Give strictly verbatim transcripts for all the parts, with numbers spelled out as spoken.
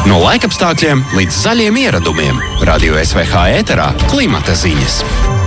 No laikapstākļiem līdz zaļiem ieradumiem. Radio S V H ēterā klimata ziņas.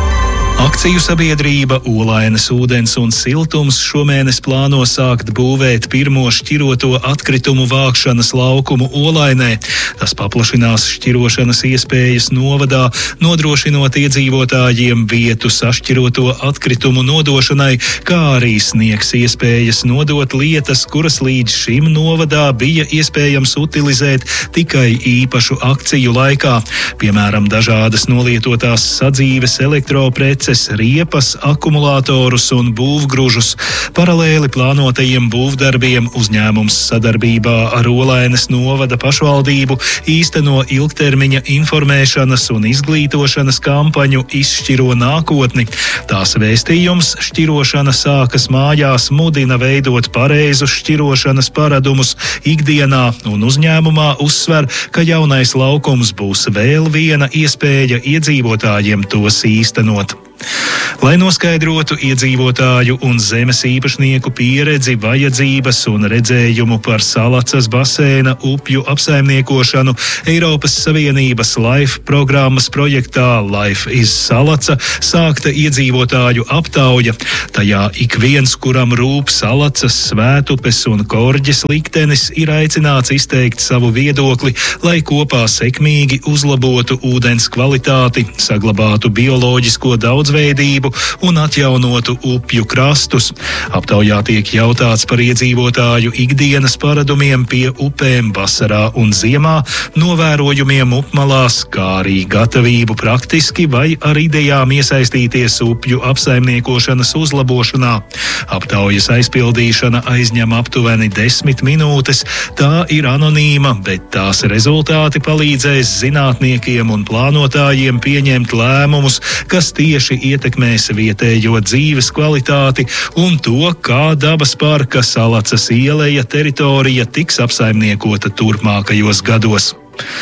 Akciju sabiedrība Olainas ūdens un siltums šomēnes plāno sākt būvēt pirmo šķiroto atkritumu vākšanas laukumu Olainē. Tas paplašinās šķirošanas iespējas novadā, nodrošinot iedzīvotājiem vietu sašķiroto atkritumu nodošanai, kā arī sniegs iespējas nodot lietas, kuras līdz šim novadā bija iespējams utilizēt tikai īpašu akciju laikā. Piemēram, dažādas nolietotās sadzīves elektropreces, riepas, akumulātorus un būvgružus. Paralēli plānotajiem būvdarbiem uzņēmums sadarbībā ar Olainas novada pašvaldību īsteno ilgtermiņa informēšanas un izglītošanas kampaņu Izšķiro nākotni. Tās vēstījums šķirošana sākas mājās mudina veidot pareizus šķirošanas paradumus ikdienā, un uzņēmumā uzsver, ka jaunais laukums būs vēl viena iespēja iedzīvotājiem tos īstenot. Lai noskaidrotu iedzīvotāju un zemes īpašnieku pieredzi, vajadzības un redzējumu par Salacas basēna upju apsaimniekošanu, Eiropas Savienības LIFE programmas projektā Life is Salaca sākta iedzīvotāju aptauja. Tajā ik viens, kuram rūp Salacas, Svētupes un Korģes liktenis, ir aicināts izteikt savu viedokli, lai kopā sekmīgi uzlabotu ūdens kvalitāti, saglabātu bioloģisko daudzveidību un atjaunotu upju krastus. Aptaujā tiek jautāts par iedzīvotāju ikdienas paradumiem pie upēm vasarā un ziemā, novērojumiem upmalās, kā arī gatavību praktiski vai ar idejām iesaistīties upju apsaimniekošanas uzlabošanā. Aptaujas aizpildīšana aizņem aptuveni desmit minūtes. Tā ir anonīma, bet tās rezultāti palīdzēs zinātniekiem un plānotājiem pieņemt lēmumus, kas tieši ietekmēs vietējo dzīves kvalitāti un to, kā dabas parka Salacas ieleja teritorija tiks apsaimniekota turpmākajos gados.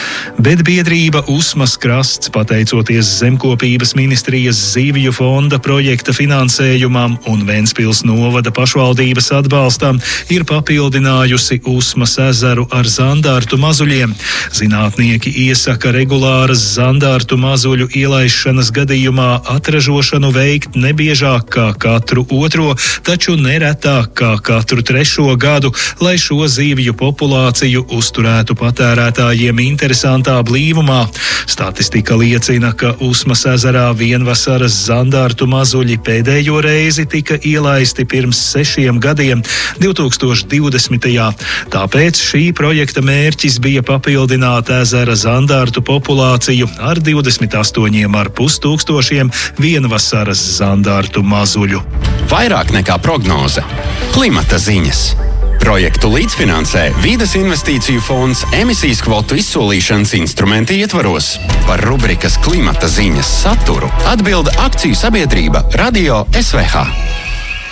Bet biedrība Usmas krasts, pateicoties Zemkopības ministrijas zivju fonda projekta finansējumam un Ventspils novada pašvaldības atbalstam, ir papildinājusi Usmas ezeru ar zandārtu mazuļiem. Zinātnieki iesaka regulāras zandārtu mazuļu ielaišanas gadījumā atražošanu veikt nebiežāk kā katru otro, taču neretāk kā katru trešo gadu, lai šo zivju populāciju uzturētu patērētājiem interesantā blīvumā. Statistika liecina, ka Usmas ezerā vienvasaras zandārtu mazuļi pēdējo reizi tika ielaisti pirms sešiem gadiem, divtūkstoš divdesmitajā. Tāpēc šī projekta mērķis bija papildināt ezera zandārtu populāciju ar divdesmit astoņiem ar pus tūkstošiem vienvasaras zandārtu mazuļu. Vairāk nekā prognoze. Klimata ziņas. Projektu līdzfinansē Vides investīciju fonds emisijas kvotu izsolīšanas instrumenta ietvaros. Par rubrikas klimata ziņas saturu atbilda akciju sabiedrība Radio S V H.